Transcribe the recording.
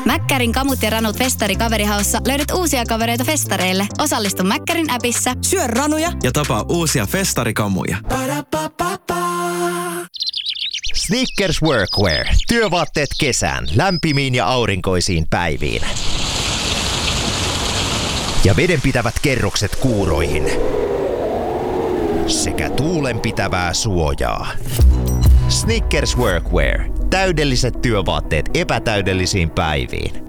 Mäkkärin kamut ja ranut festari kaverihaussa löydät uusia kavereita festareille. Osallistu Mäkkärin appissa. Syö ranuja ja tapaa uusia festarikamuja. Snickers Workwear. Työvaatteet kesään, lämpimiin ja aurinkoisiin päiviin. Ja vedenpitävät kerrokset kuuroihin. Sekä tuulenpitävää suojaa. Snickers Workwear. Täydelliset työvaatteet epätäydellisiin päiviin.